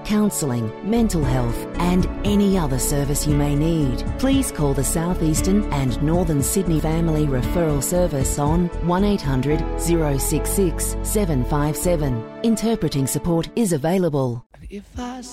counselling, mental health and any other service you may need. Please call the South Eastern and Northern Sydney Family Referral Service on 1800 066 757. Interpreting support is available. If I